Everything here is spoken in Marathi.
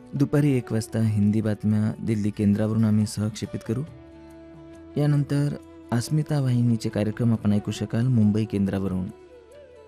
दुपारी 1 वाजता हिंदी बातम्या दिल्ली केंद्रावरून आम्ही सहक्षेपित करू. यानंतर अस्मिता वाहिनीचे कार्यक्रम आपण ऐकू शकाल मुंबई केंद्रावरून.